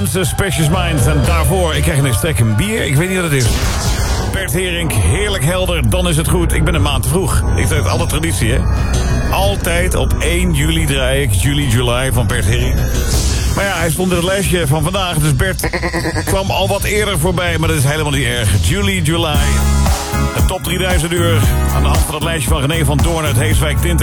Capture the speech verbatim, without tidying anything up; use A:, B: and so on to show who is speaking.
A: Suspicious Minds. En daarvoor, ik krijg een strek een bier. Ik weet niet wat het is. Bert Herink, heerlijk helder, dan is het goed. Ik ben een maand te vroeg. Ik zeg het altijd traditie, hè. Altijd op één juli draai ik Juli July van Bert Herink. Maar ja, hij stond in het lijstje van vandaag. Dus Bert kwam al wat eerder voorbij. Maar dat is helemaal niet erg. Juli July. De top drieduizend uur. Aan de hand van het lijstje van René van Doorn uit Heeswijk Tinten.